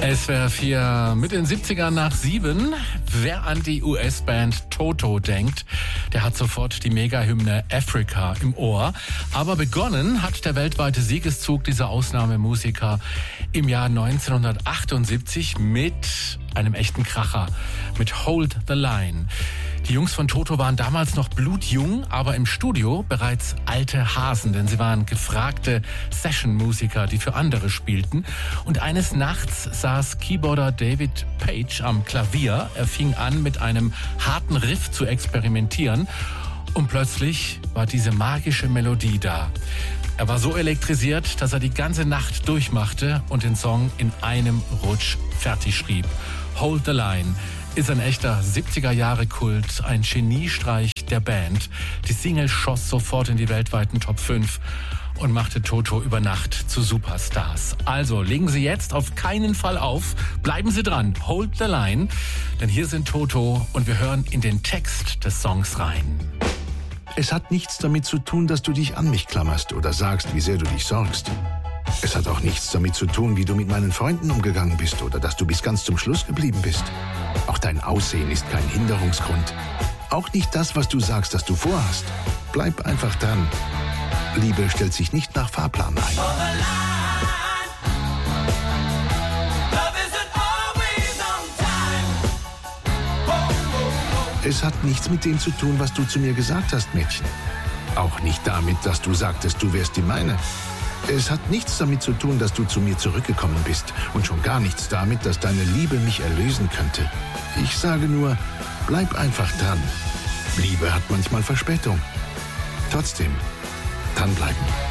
SWR 4 mit den 70ern nach 7. Wer an die US-Band Toto denkt, der hat sofort die Mega-Hymne Africa im Ohr. Aber begonnen hat der weltweite Siegeszug dieser Ausnahmemusiker im Jahr 1978 mit einem echten Kracher, mit Hold the Line. Die Jungs von Toto waren damals noch blutjung, aber im Studio bereits alte Hasen, denn sie waren gefragte Session-Musiker, die für andere spielten. Und eines Nachts saß Keyboarder David Page am Klavier. Er fing an, mit einem harten Riff zu experimentieren. Und plötzlich war diese magische Melodie da. Er war so elektrisiert, dass er die ganze Nacht durchmachte und den Song in einem Rutsch fertig schrieb. Hold the Line ist ein echter 70er-Jahre-Kult, ein Geniestreich der Band. Die Single schoss sofort in die weltweiten Top 5 und machte Toto über Nacht zu Superstars. Also legen Sie jetzt auf keinen Fall auf, bleiben Sie dran, Hold the Line, denn hier sind Toto und wir hören in den Text des Songs rein. Es hat nichts damit zu tun, dass du dich an mich klammerst oder sagst, wie sehr du dich sorgst. Es hat auch nichts damit zu tun, wie du mit meinen Freunden umgegangen bist oder dass du bis ganz zum Schluss geblieben bist. Auch dein Aussehen ist kein Hinderungsgrund. Auch nicht das, was du sagst, dass du vorhast. Bleib einfach dran. Liebe stellt sich nicht nach Fahrplan ein. Es hat nichts mit dem zu tun, was du zu mir gesagt hast, Mädchen. Auch nicht damit, dass du sagtest, du wärst die meine. Es hat nichts damit zu tun, dass du zu mir zurückgekommen bist. Und schon gar nichts damit, dass deine Liebe mich erlösen könnte. Ich sage nur, bleib einfach dran. Liebe hat manchmal Verspätung. Trotzdem, dranbleiben.